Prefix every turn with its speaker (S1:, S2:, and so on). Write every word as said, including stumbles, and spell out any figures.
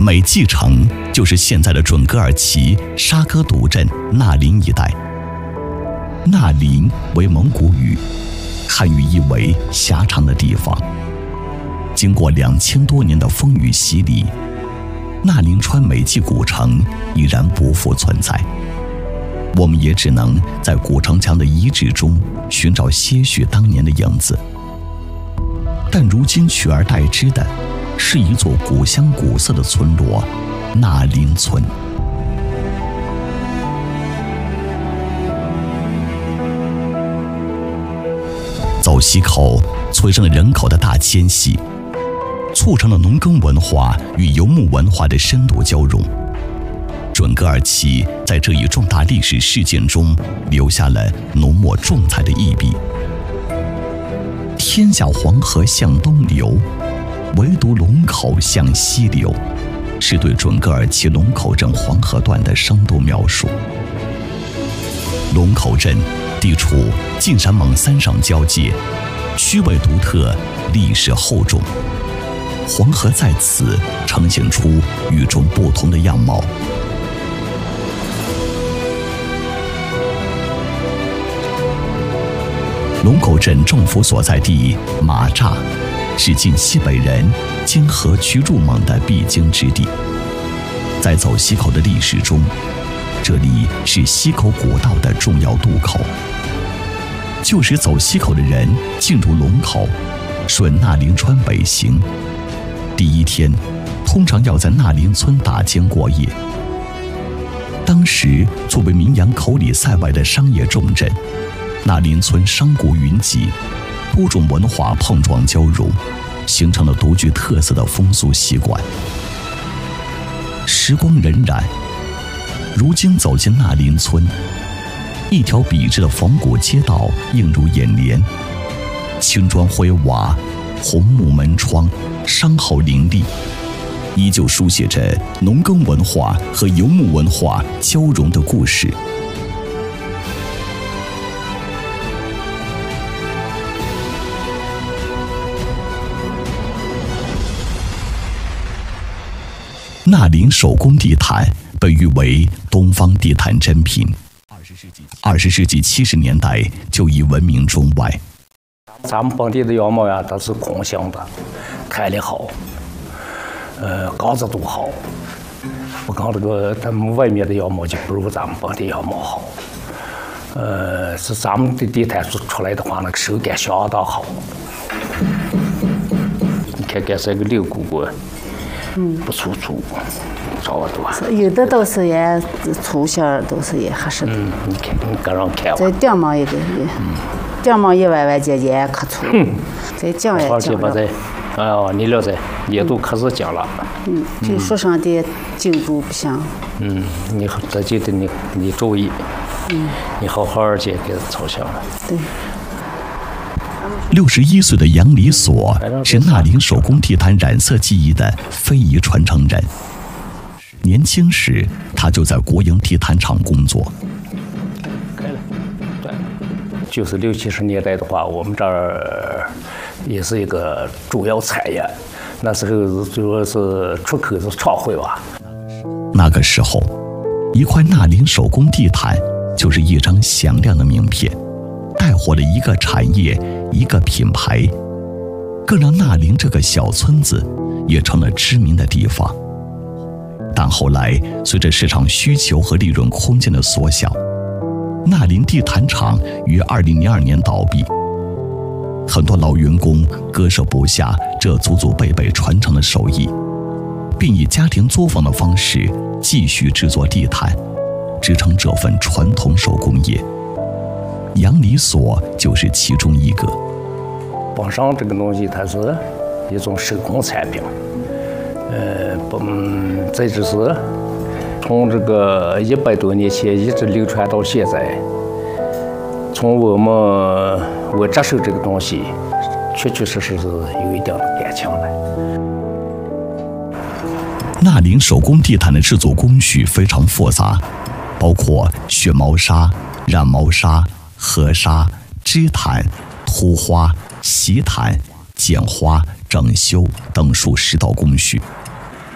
S1: 美济城就是现在的准噶尔旗沙格杜镇纳林一带。纳林为蒙古语，汉语意为狭长的地方。经过两千多年的风雨洗礼，纳林川美济古城已然不复存在。我们也只能在古城墙的遗址中寻找些许当年的影子。但如今取而代之的是一座古香古色的村落——纳林村。走西口催生了人口的大迁徙，促成了农耕文化与游牧文化的深度交融。准噶尔旗在这一重大历史事件中留下了浓墨重彩的一笔。天下黄河向东流，唯独龙口向西流，是对准噶尔旗龙口镇黄河段的生动描述。龙口镇地处晋陕蒙三省交界，区位独特，历史厚重。黄河在此呈现出与众不同的样貌。龙口镇政府所在地马栅，是晋西北人经河渠入蒙的必经之地。在走西口的历史中，这里是西口古道的重要渡口。旧时走西口的人进入龙口，顺纳林川北行，第一天通常要在纳林村打尖过夜。当时作为名扬口里塞外的商业重镇，纳林村商贾云集，多种文化碰撞交融，形成了独具特色的风俗习惯。时光荏苒，如今走进纳林村，一条笔直的仿古街道映入眼帘，青砖灰瓦，红木门窗，商号林立，依旧书写着农耕文化和游牧文化交融的故事。纳林手工地毯被誉为东方地毯珍品，二十世纪七十年代就已闻名中外。
S2: 咱们本地的羊毛呀，都是空心的，弹力好，呃，刚子度好。我看这个咱们外面的羊毛就不如咱们本地羊毛好。呃，是咱们的地毯做出来的话，那个手感相当好。你看看这个六股骨。嗯，不粗粗，差不多。
S3: 有的都是也粗些儿，都是也合适的。
S2: 嗯，你看，你个人看。
S3: 这顶毛一个，嗯，顶毛一弯弯尖尖可粗。嗯，这浆也浆了。
S2: 这，哦，你了解，也都可是浆了。
S3: 嗯，这树上的筋度不行。
S2: 嗯，你这就得你你注意。嗯，你好好儿去给它操心了。
S3: 对。
S1: 六十一岁的杨礼所是纳林手工地毯染色技艺的非遗传承人。年轻时，他就在国营地毯厂工作。
S2: 开了，对，就是六七十年代的话，我们这儿也是一个主要产业。那时候主要是出口是创汇吧。
S1: 那个时候，一块纳林手工地毯就是一张响亮的名片，带火了一个产业，一个品牌，更让纳林这个小村子也成了知名的地方。但后来随着市场需求和利润空间的缩小，纳林地毯厂于二零零二年倒闭。很多老员工割舍不下这祖祖辈辈传承的手艺，并以家庭作坊的方式继续制作地毯，支撑这份传统手工业。杨礼所就是其中一个。
S2: 本身这个东西它是一种手工产品，呃，不，这就是从这个一百多年前一直流传到现在。从我们我接受这个东西，确确实实是有一定的感情的。
S1: 纳林手工地毯的制作工序非常复杂，包括选毛纱、染毛纱、合纱、织毯、涂花、洗毯、剪花、整修等数十道工序。